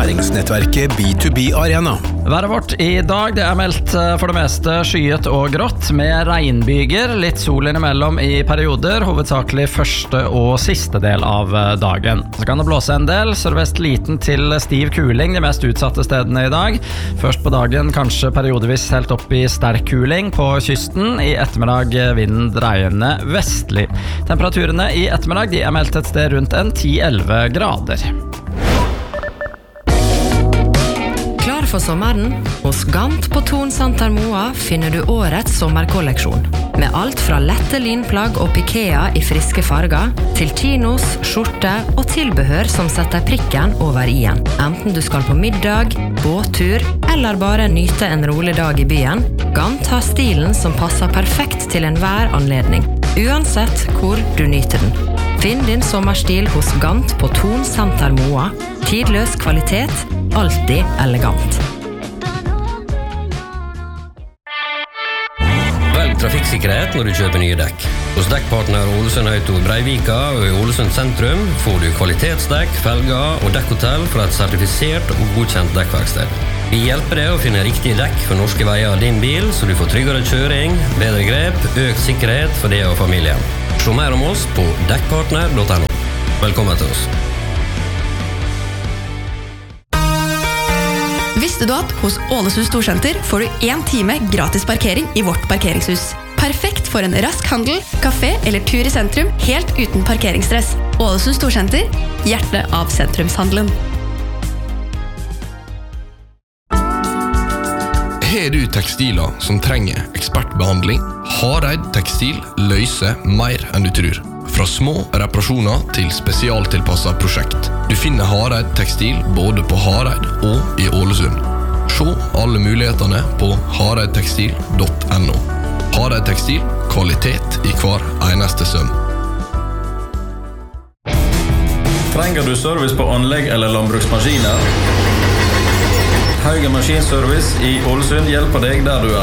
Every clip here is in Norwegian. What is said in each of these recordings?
læringsnettverket B2B Arena. Været vårt I dag, det meldt for det meste skyet og grått, med regnbyger, litt sol innimellom I perioder, hovedsakelig første og siste del av dagen. Så kan det blåse en del, sørvest liten til stiv kuling de mest utsatte stedene I dag. Først på dagen kanskje periodevis helt opp I sterk kuling på kysten, I ettermiddag vinden dreiende vestlig. Temperaturene I ettermiddag de meldt et sted rundt en 10-11 grader. For sommeren, hos Gant på Thon Santer Moa finner du årets sommerkolleksjon. Med alt fra lette linplagg og pikea I friske farger, til chinos, skjorte og tilbehør som setter prikken over I-en. Enten du skal på middag, båttur, eller bare nyte en rolig dag I byen, Gant har stilen som passer perfekt til enhver anledning, uansett hvor du nyter den. Finn din sommerstil hos Gant på Thon Santer Moa. Tidløs kvalitet, alltid elegant. Velg trafikksikkerhet når du kjøper nye dekk. Hos dekkpartner Ålesund Auto Breivika og I Ålesund sentrum får du kvalitetsdekk, felger og dekkhotell fra et sertifisert og godkjent dekkverksted. Vi hjelper deg å finne riktige dekk for norske veier av din bil, så du får tryggere kjøring, bedre grep, økt sikkerhet for deg og familien. Se mer om oss på dekkpartner.no. Velkommen til oss. Visste du at hos Ålesund Storsenter får du 1 time gratis parkering I vårt parkeringshus? Perfekt for en rask handel, kafé eller tur I sentrum, helt uten parkeringsstress. Ålesund Storsenter, hjertet av sentrumshandelen. Har du tekstiler som trenger ekspertbehandling? Hareid Tekstil løser mer enn du tror. Fra små reparasjoner til spesialtilpasset prosjekt. Du finner Hareid Tekstil både på Hareid og I Ålesund. Se alle mulighetene på hareidtekstil.no. Hareid Tekstil, kvalitet I hver eneste søm. Trenger du service på anlegg eller landbruksmaskiner? Hauge Maskinservice I Ålesund hjelper deg der du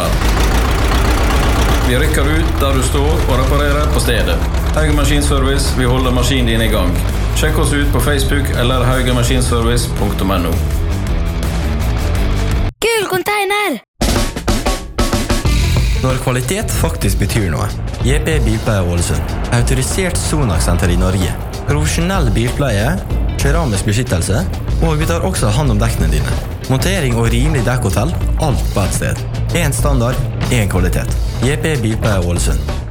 Vi rykker ut der du står og reparerer på stedet. Hauge Maskinservice, vi holder maskinen din I gang. Sjekk oss ut på Facebook eller haugemaskinservice.no. Gul container! Når kvalitet faktisk betyr noe. JP Bilpleie Ålesund. Autorisert Sonax-senter I Norge. Profesjonell bilpleie, keramisk beskyttelse, og vi tar også hand om dekkene dine. Montering og rimelig dekkhotell, alt på et sted. En standard, en kvalitet. JP Bilpleie Ålesund.